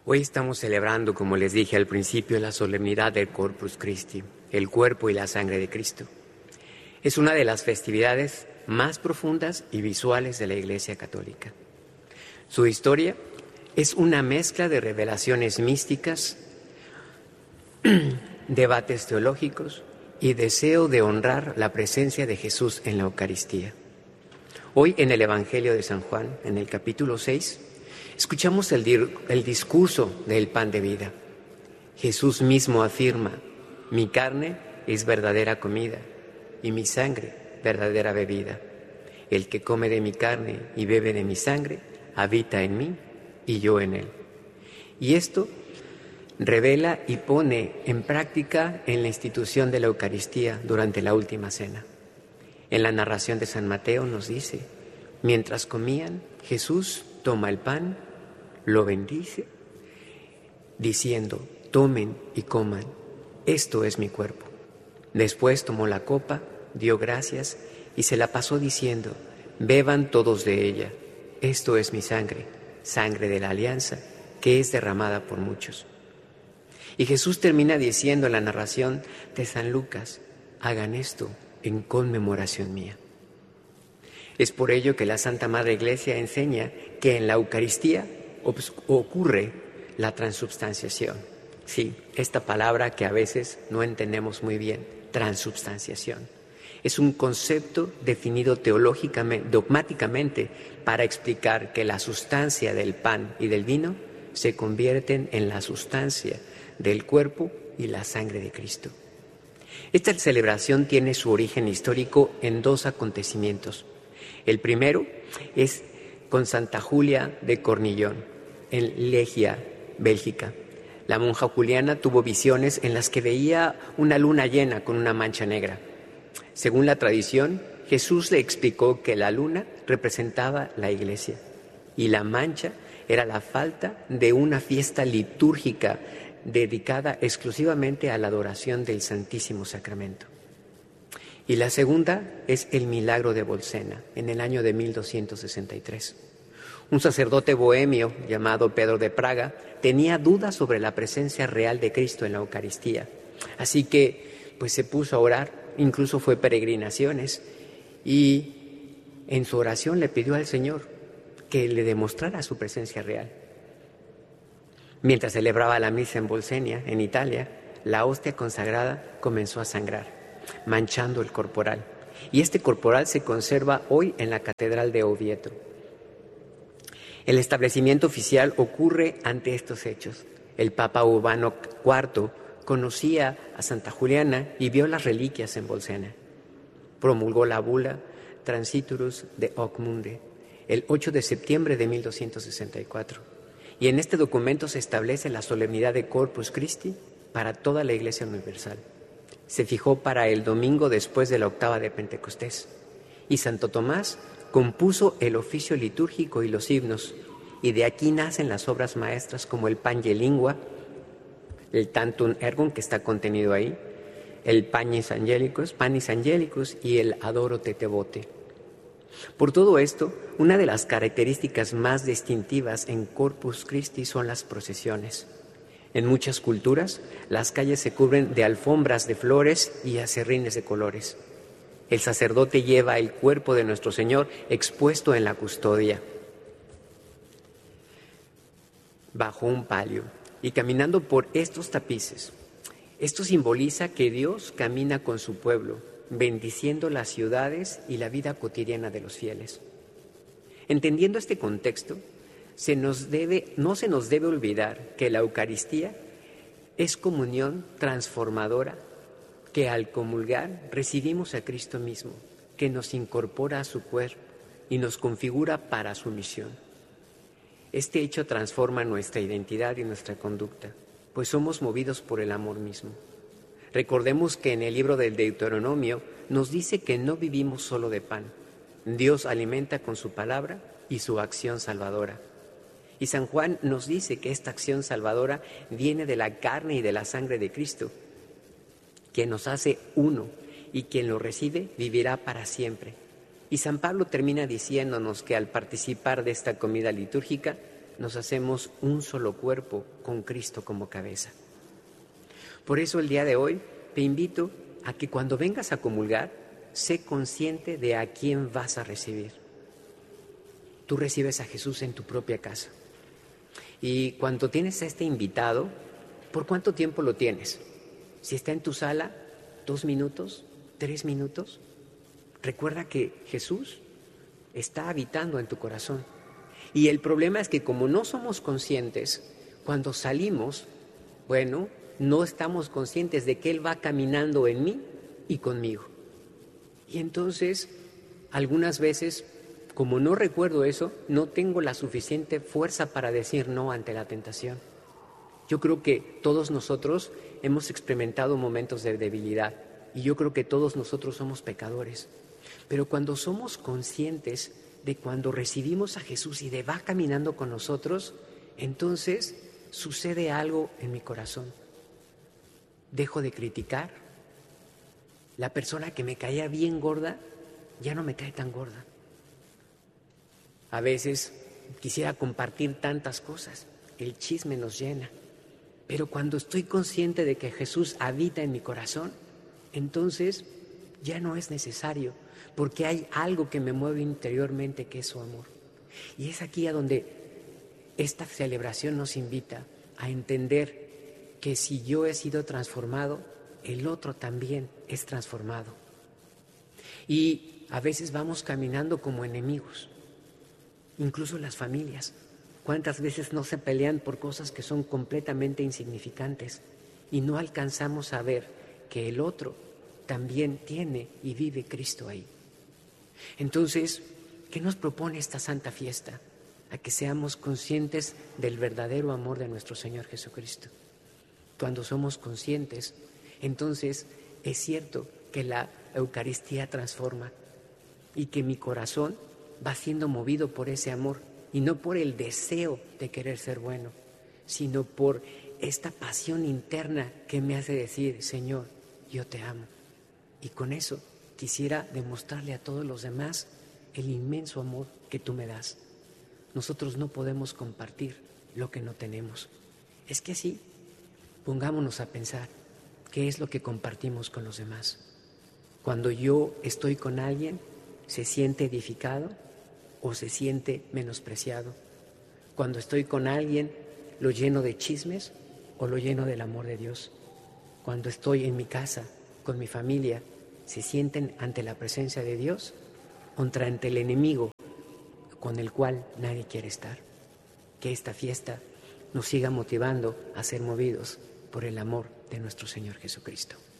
Hoy estamos celebrando, como les dije al principio, la solemnidad del Corpus Christi, el cuerpo y la sangre de Cristo. Es una de las festividades más profundas y visuales de la Iglesia Católica. Su historia es una mezcla de revelaciones místicas, debates teológicos y deseo de honrar la presencia de Jesús en la Eucaristía. Hoy en el Evangelio de San Juan, en el capítulo 6, escuchamos el discurso del pan de vida. Jesús mismo afirma: mi carne es verdadera comida y mi sangre verdadera bebida. El que come de mi carne y bebe de mi sangre habita en mí y yo en él. Y esto revela y pone en práctica en la institución de la Eucaristía durante la última cena. En la narración de San Mateo nos dice: mientras comían, Jesús toma el pan, lo bendice, diciendo: tomen y coman, esto es mi cuerpo. Después tomó la copa, dio gracias y se la pasó diciendo: beban todos de ella, esto es mi sangre, sangre de la alianza, que es derramada por muchos. Y Jesús termina diciendo en la narración de San Lucas: hagan esto en conmemoración mía. Es por ello que la Santa Madre Iglesia enseña que en la Eucaristía ocurre la transubstanciación. Sí, esta palabra que a veces no entendemos muy bien, transubstanciación. Es un concepto definido teológicamente, dogmáticamente, para explicar que la sustancia del pan y del vino se convierten en la sustancia del cuerpo y la sangre de Cristo. Esta celebración tiene su origen histórico en dos acontecimientos. El primero es con Santa Julia de Cornillón, en Legia, Bélgica. La monja juliana tuvo visiones en las que veía una luna llena con una mancha negra. Según la tradición, Jesús le explicó que la luna representaba la Iglesia y la mancha era la falta de una fiesta litúrgica dedicada exclusivamente a la adoración del Santísimo Sacramento. Y la segunda es el milagro de Bolsena, en el año de 1263. Un sacerdote bohemio llamado Pedro de Praga tenía dudas sobre la presencia real de Cristo en la Eucaristía. Así que se puso a orar, incluso fue peregrinaciones, y en su oración le pidió al Señor que le demostrara su presencia real. Mientras celebraba la misa en Bolsena, en Italia, la hostia consagrada comenzó a sangrar, manchando el corporal. Y este corporal se conserva hoy en la Catedral de Oviedo. El establecimiento oficial ocurre ante estos hechos. El Papa Urbano IV conocía a Santa Juliana y vio las reliquias en Bolsena. Promulgó la bula Transiturus de Hoc Mundi el 8 de septiembre de 1264. Y en este documento se establece la solemnidad de Corpus Christi para toda la Iglesia universal. Se fijó para el domingo después de la octava de Pentecostés. Y Santo Tomás compuso el oficio litúrgico y los himnos, y de aquí nacen las obras maestras como el Pange Lingua, el Tantum Ergum, que está contenido ahí, el Panis Angelicus y el Adoro-te Devote. Por todo esto, una de las características más distintivas en Corpus Christi son las procesiones. En muchas culturas, las calles se cubren de alfombras de flores y aserrines de colores. El sacerdote lleva el cuerpo de nuestro Señor expuesto en la custodia, bajo un palio, y caminando por estos tapices. Esto simboliza que Dios camina con su pueblo, bendiciendo las ciudades y la vida cotidiana de los fieles. Entendiendo este contexto, no se nos debe olvidar que la Eucaristía es comunión transformadora, que al comulgar recibimos a Cristo mismo, que nos incorpora a su cuerpo y nos configura para su misión. Este hecho transforma nuestra identidad y nuestra conducta, pues somos movidos por el amor mismo. Recordemos que en el libro del Deuteronomio nos dice que no vivimos solo de pan. Dios alimenta con su palabra y su acción salvadora. Y San Juan nos dice que esta acción salvadora viene de la carne y de la sangre de Cristo, que nos hace uno, y quien lo recibe vivirá para siempre. Y San Pablo termina diciéndonos que al participar de esta comida litúrgica nos hacemos un solo cuerpo con Cristo como cabeza. Por eso el día de hoy te invito a que cuando vengas a comulgar, sé consciente de a quién vas a recibir. Tú recibes a Jesús en tu propia casa. Y cuando tienes a este invitado, ¿por cuánto tiempo lo tienes? Si está en tu sala, 2 minutos, 3 minutos. Recuerda que Jesús está habitando en tu corazón. Y el problema es que como no somos conscientes, cuando salimos, bueno, no estamos conscientes de que Él va caminando en mí y conmigo. Y entonces, algunas veces, como no recuerdo eso, no tengo la suficiente fuerza para decir no ante la tentación. Yo creo que todos nosotros hemos experimentado momentos de debilidad y yo creo que todos nosotros somos pecadores. Pero cuando somos conscientes de cuando recibimos a Jesús y de va caminando con nosotros, entonces sucede algo en mi corazón. Dejo de criticar. La persona que me caía bien gorda ya no me cae tan gorda. A veces quisiera compartir tantas cosas. El chisme nos llena. Pero cuando estoy consciente de que Jesús habita en mi corazón, entonces ya no es necesario, porque hay algo que me mueve interiormente que es su amor. Y es aquí a donde esta celebración nos invita a entender que si yo he sido transformado, el otro también es transformado. Y a veces vamos caminando como enemigos, incluso las familias. ¿Cuántas veces no se pelean por cosas que son completamente insignificantes y no alcanzamos a ver que el otro también tiene y vive Cristo ahí? Entonces, ¿qué nos propone esta santa fiesta? A que seamos conscientes del verdadero amor de nuestro Señor Jesucristo. Cuando somos conscientes, entonces es cierto que la Eucaristía transforma y que mi corazón va siendo movido por ese amor y no por el deseo de querer ser bueno, sino por esta pasión interna que me hace decir, Señor, yo te amo. Y con eso quisiera demostrarle a todos los demás el inmenso amor que tú me das. Nosotros no podemos compartir lo que no tenemos. Es que sí, pongámonos a pensar qué es lo que compartimos con los demás. Cuando yo estoy con alguien, ¿se siente edificado o se siente menospreciado? Cuando estoy con alguien, ¿lo lleno de chismes o lo lleno del amor de Dios? Cuando estoy en mi casa, con mi familia, ¿se sienten ante la presencia de Dios o ante el enemigo con el cual nadie quiere estar? Que esta fiesta nos siga motivando a ser movidos por el amor de nuestro Señor Jesucristo.